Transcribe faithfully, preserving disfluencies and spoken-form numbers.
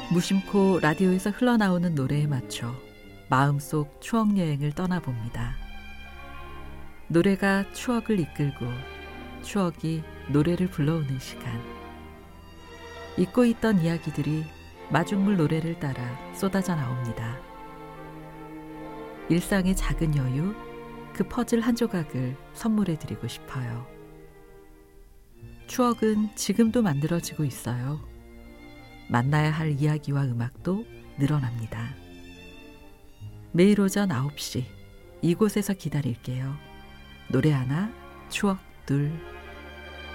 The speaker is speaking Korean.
무심코 라디오에서 흘러나오는 노래에 맞춰 마음속 추억여행을 떠나봅니다. 노래가 추억을 이끌고 추억이 노래를 불러오는 시간. 잊고 있던 이야기들이 마중물 노래를 따라 쏟아져 나옵니다. 일상의 작은 여유, 그 퍼즐 한 조각을 선물해드리고 싶어요. 추억은 지금도 만들어지고 있어요. 만나야 할 이야기와 음악도 늘어납니다. 매일 오전 아홉 시 이곳에서 기다릴게요. 노래 하나, 추억 둘.